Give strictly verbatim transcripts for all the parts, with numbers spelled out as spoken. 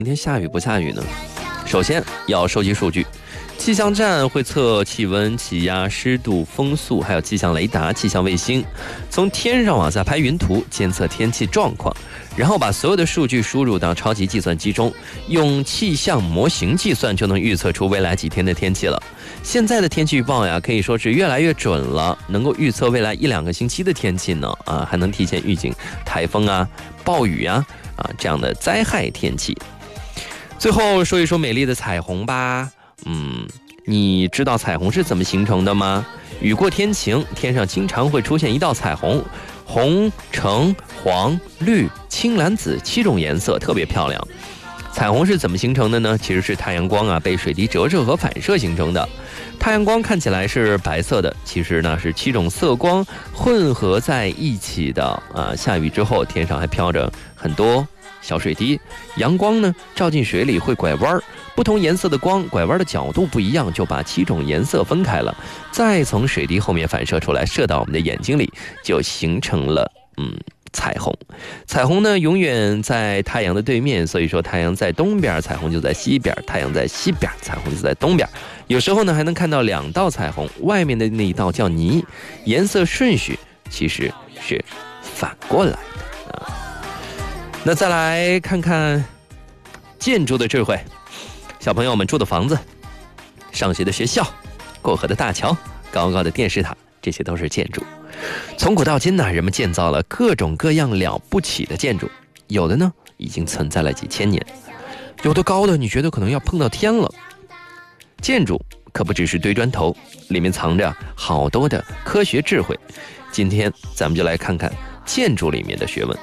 明天下雨不下雨呢？首先要收集数据，气象站会测气温、气压、湿度、风速，还有气象雷达、气象卫星，从天上往下拍云图，监测天气状况，然后把所有的数据输入到超级计算机中，用气象模型计算，就能预测出未来几天的天气了。现在的天气预报呀，可以说是越来越准了，能够预测未来一两个星期的天气呢，啊，还能提前预警台风啊、暴雨啊啊这样的灾害天气。最后说一说美丽的彩虹吧。嗯，你知道彩虹是怎么形成的吗？雨过天晴，天上经常会出现一道彩虹，红、橙、黄、绿、青、蓝、紫七种颜色，特别漂亮。彩虹是怎么形成的呢？其实是太阳光啊被水滴折射和反射形成的。太阳光看起来是白色的，其实呢是七种色光混合在一起的啊。下雨之后，天上还飘着很多小水滴，阳光呢照进水里会拐弯，不同颜色的光拐弯的角度不一样，就把七种颜色分开了，再从水滴后面反射出来，射到我们的眼睛里，就形成了嗯彩虹。彩虹呢永远在太阳的对面，所以说太阳在东边，彩虹就在西边；太阳在西边，彩虹就在东边。有时候呢还能看到两道彩虹，外面的那一道叫霓，颜色顺序其实是反过来的啊。那再来看看建筑的智慧，小朋友们住的房子、上学的学校、过河的大桥、高高的电视塔，这些都是建筑。从古到今呢，人们建造了各种各样了不起的建筑，有的呢已经存在了几千年，有的高的你觉得可能要碰到天了。建筑可不只是堆砖头，里面藏着好多的科学智慧。今天咱们就来看看建筑里面的学问。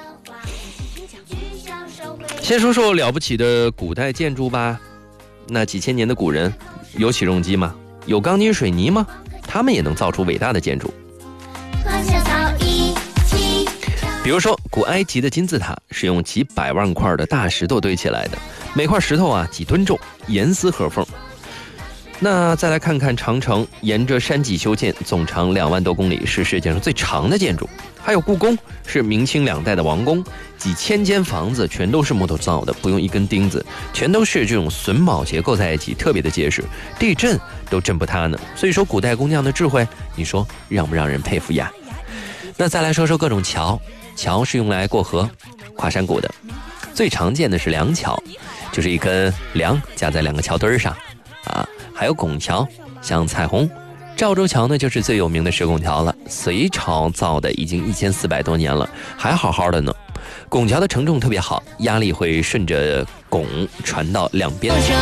先说说了不起的古代建筑吧。那几千年的古人有起重机吗？有钢筋水泥吗？他们也能造出伟大的建筑。比如说古埃及的金字塔是用几百万块的大石头堆起来的，每块石头啊几吨重，严丝合缝。那再来看看长城，沿着山脊修建，总长两万多公里，是世界上最长的建筑。还有故宫，是明清两代的王宫，几千间房子全都是木头造的，不用一根钉子，全都是这种榫卯结构在一起，特别的结实，地震都震不塌呢。所以说古代工匠的智慧，你说让不让人佩服呀？那再来说说各种桥，桥是用来过河、跨山谷的，最常见的是梁桥，就是一根梁架在两个桥墩上啊。还有拱桥，像彩虹、赵州桥呢，就是最有名的石拱桥了。隋朝造的，已经一千四百多年了，还好好的呢。拱桥的承重特别好，压力会顺着拱传到两边。